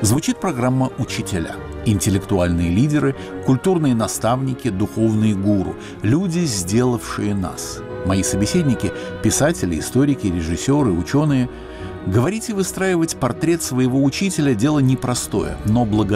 Звучит программа «Учителя». Интеллектуальные лидеры, культурные наставники, духовные гуру. Люди, сделавшие нас. Мои собеседники – писатели, историки, режиссеры, ученые. Говорить и выстраивать портрет своего учителя – дело непростое, но благодаря